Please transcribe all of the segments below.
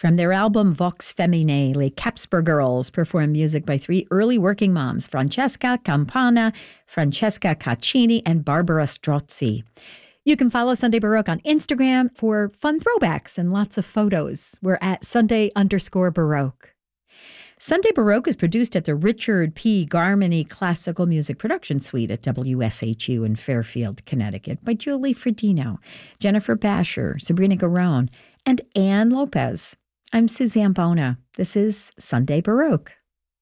From their album Vox Feminae, Les Capsper Girls perform music by three early working moms, Francesca Campana, Francesca Caccini, and Barbara Strozzi. You can follow Sunday Baroque on Instagram for fun throwbacks and lots of photos. We're at Sunday_Baroque. Sunday Baroque is produced at the Richard P. Garmany Classical Music Production Suite at WSHU in Fairfield, Connecticut by Julie Fredino, Jennifer Basher, Sabrina Garone, and Ann Lopez. I'm Suzanne Bona. This is Sunday Baroque.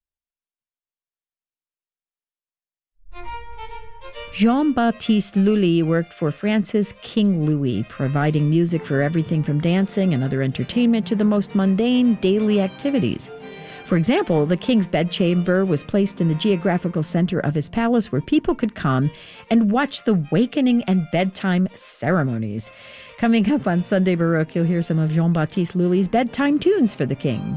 Jean-Baptiste Lully worked for Francis King Louis, providing music for everything from dancing and other entertainment to the most mundane daily activities. For example, the king's bedchamber was placed in the geographical center of his palace where people could come and watch the wakening and bedtime ceremonies. Coming up on Sunday Baroque, you'll hear some of Jean-Baptiste Lully's bedtime tunes for the king.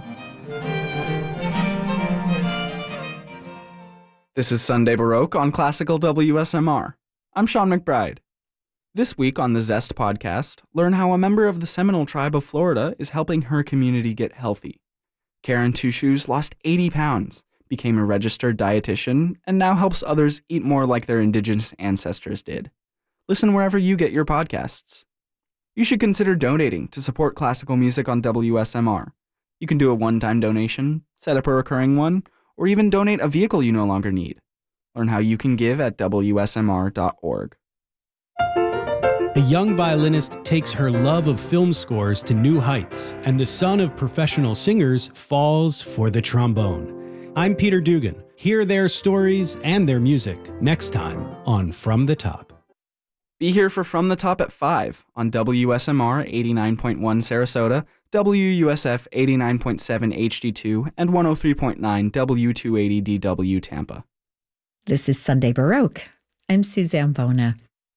This is Sunday Baroque on Classical WSMR. I'm Sean McBride. This week on the Zest podcast, learn how a member of the Seminole tribe of Florida is helping her community get healthy. Karen Two Shoes lost 80 pounds, became a registered dietitian, and now helps others eat more like their indigenous ancestors did. Listen wherever you get your podcasts. You should consider donating to support classical music on WSMR. You can do a one-time donation, set up a recurring one, or even donate a vehicle you no longer need. Learn how you can give at WSMR.org. A young violinist takes her love of film scores to new heights, and the son of professional singers falls for the trombone. I'm Peter Dugan. Hear their stories and their music next time on From the Top. Be here for From the Top at 5 on WSMR 89.1 Sarasota, WUSF 89.7 HD2, and 103.9 W280DW Tampa. This is Sunday Baroque. I'm Suzanne Bona.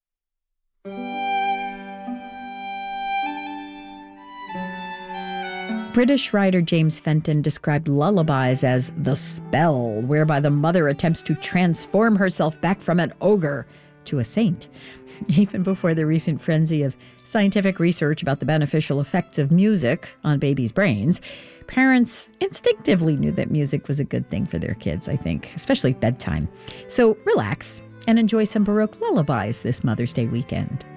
British writer James Fenton described lullabies as the spell whereby the mother attempts to transform herself back from an ogre to a saint. Even before the recent frenzy of scientific research about the beneficial effects of music on babies' brains, parents instinctively knew that music was a good thing for their kids, I think, especially bedtime. So relax and enjoy some Baroque lullabies this Mother's Day weekend.